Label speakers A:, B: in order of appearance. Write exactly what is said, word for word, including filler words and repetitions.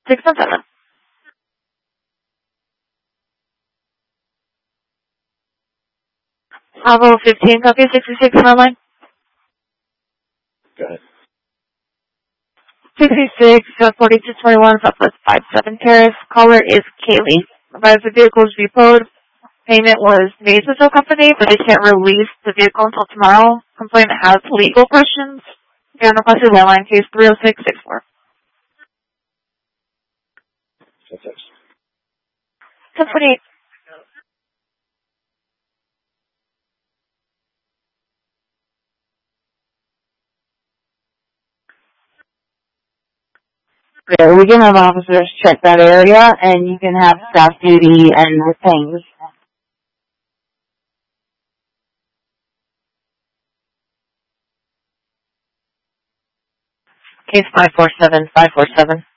A: six one seven. Bravo fifteen, copy sixty-six on our line.
B: Go ahead.
A: sixty-six, forty-two twenty-one, Southwest five seven Terrace. Caller is Kaylee. Advise the vehicle is repoed. Payment was made to the company, but they can't release the vehicle until tomorrow. Complainant has legal questions. They are requested landline case three oh six six four. ten twenty-eight.
C: Yeah, we can have officers check that area, and you can have staff duty and the things.
A: Case five four seven five four seven.